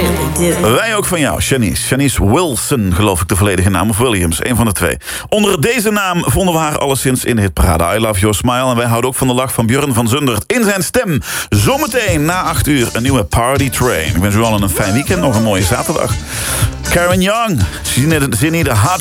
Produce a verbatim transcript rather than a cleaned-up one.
really do. Wij ook van jou, Shanice. Shanice Wilson, geloof ik de volledige naam. Of Williams, een van de twee. Onder deze naam vonden we haar alleszins in de hitparade. I Love Your Smile. En wij houden ook van de lach van Björn van Zundert. In zijn stem. Zometeen na acht uur een nieuwe Party Train. Ik wens u allen een fijn weekend. Nog een mooie zaterdag. Karen Young. Ze zien in de hot